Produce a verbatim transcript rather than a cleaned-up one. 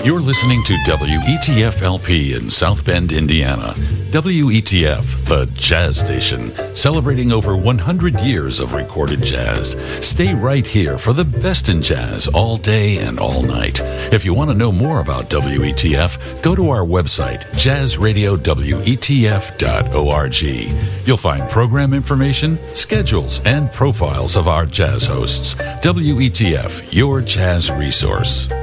You're listening to W E T F L P in South Bend, Indiana. W E T F, the jazz station, celebrating over one hundred years of recorded jazz. Stay right here for the best in jazz all day and all night. If you want to know more about W E T F, go to our website, jazz radio w e t f dot org. You'll find program information, schedules, and profiles of our jazz hosts. W E T F, your jazz resource.